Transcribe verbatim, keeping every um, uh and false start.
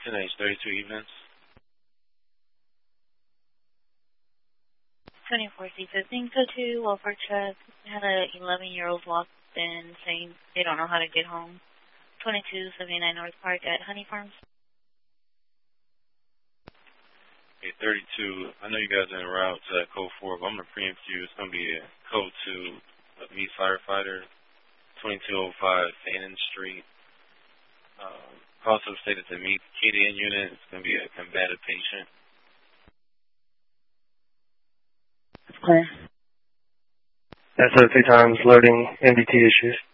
ten H thirty-two events. twenty-four C fifteen, code two, welfare check. Had an eleven-year-old locked in saying they don't know how to get home. twenty-two seventy-nine North Park at Honey Farms. Okay, thirty-two, I know you guys are en route to that code four, but I'm going to preempt you. It's going to be a code two, a meet firefighter, twenty-two oh five Fannin Street. Um, also stated to meet K D N unit. It's going to be a combative patient. Okay. S O two times loading M D T issues.